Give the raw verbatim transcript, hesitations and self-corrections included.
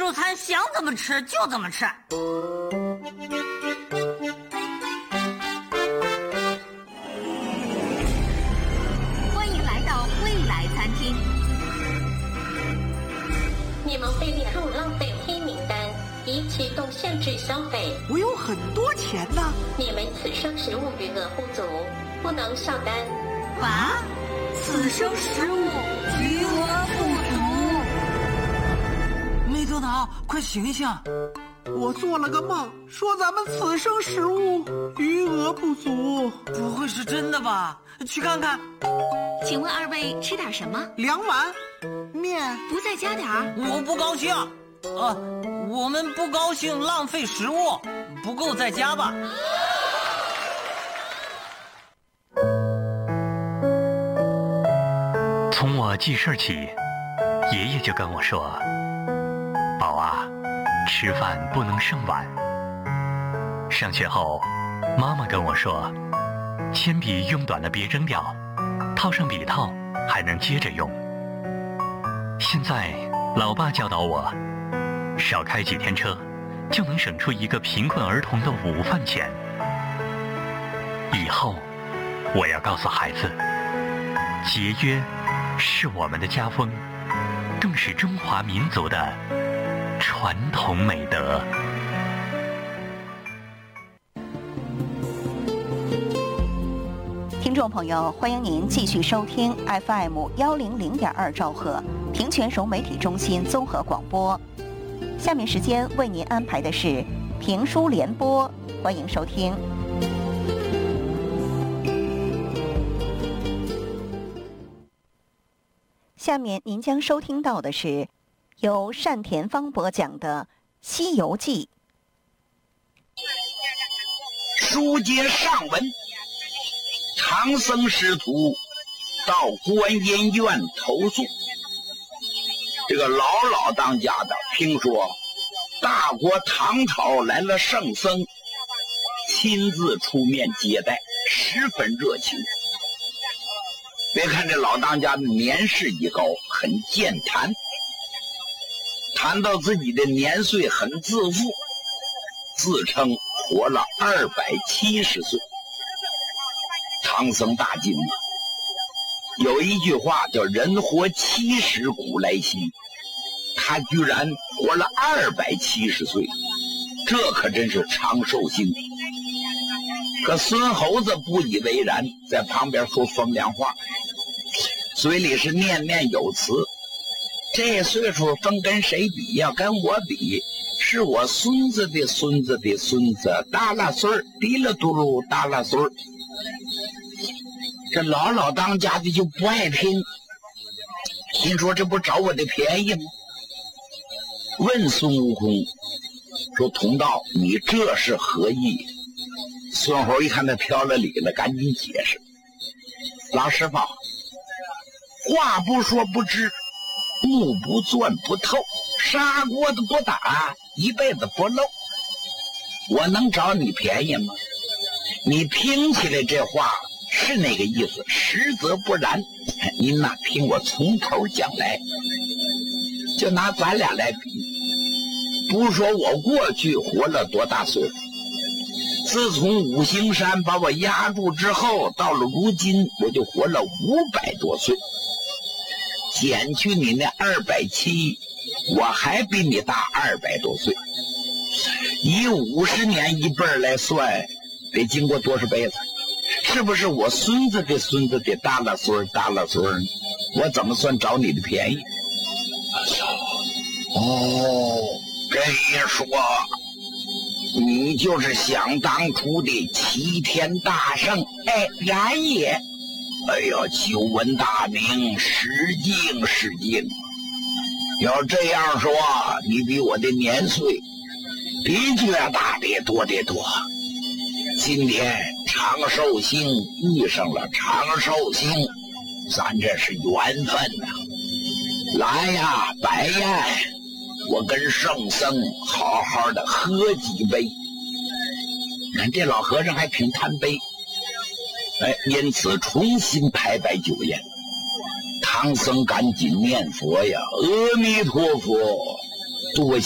肉餐想怎么吃就怎么吃。 欢迎来到未来餐厅。 你们被列入浪费黑名单，已启动限制消费。 我有很多钱呢。 你们此生食物余额不足，不能上单。 啊？此生食物余额不足？猕猴桃，快醒醒！ 我做了个梦，说咱们此生食物余额不足。 不会是真的吧？去看看。 请问二位吃点什么？ 两碗面。 不再加点儿？ 我不高兴。呃，我们不高兴浪费食物，不够再加吧。 从我记事起，爷爷就跟我说，宝啊，吃饭不能剩碗。上学后，妈妈跟我说，铅笔用短了别扔掉，套上笔套还能接着用。现在老爸教导我，少开几天车就能省出一个贫困儿童的午饭钱。以后我要告诉孩子，节约是我们的家风，更是中华民族的传统美德。 听众朋友，欢迎您继续收听 F M 幺零零点二兆赫平泉省媒体中心综合广播。下面时间为您安排的是评书联播，欢迎收听。下面您将收听到的是由单田芳播讲的《西游记》。 书接上文，唐僧师徒到观音院投宿。这个老老当家的听说大国唐朝来了圣僧，亲自出面接待，十分热情。别看这老当家的年事已高，很健谈，谈到自己的年岁很自负，自称活了二百七十岁。唐僧大惊啊！有一句话叫人活七十古来稀，他居然活了二百七十岁，这可真是长寿星。可孙猴子不以为然，在旁边说风凉话，嘴里是念念有词，这岁数分跟谁比呀？跟我比，是我孙子的孙子的孙子，大拉孙儿，滴了嘟噜大拉孙儿。这老老当家的就不爱听，心说这不找我的便宜吗？问孙悟空说：“同道，你这是何意？”孙猴一看他飘了理了，赶紧解释：“老师傅，话不说不知，目不钻不透，砂锅子不打，一辈子不漏。我能找你便宜吗？你听起来这话是那个意思，实则不然。您呐，听我从头讲来，就拿咱俩来比，不说我过去活了多大岁数，自从五行山把我压住之后，到了如今，我就活了五百多岁。减去你那二百七，我还比你大二百多岁。以五十年一辈来算，得经过多少辈子？是不是我孙子的孙子的大了孙大了孙？我怎么算找你的便宜？哦，这一说，你就是想当初的齐天大圣。哎，然也。哎呀，久闻大名，失敬失敬。要这样说，你比我的年岁的确大得多得多。今天长寿星遇上了长寿星，咱这是缘分呐、啊！来呀，白燕，我跟圣僧好好的喝几杯。看这老和尚还挺贪杯。哎，因此重新排摆酒宴。唐僧赶紧念佛呀，阿弥陀佛，多谢。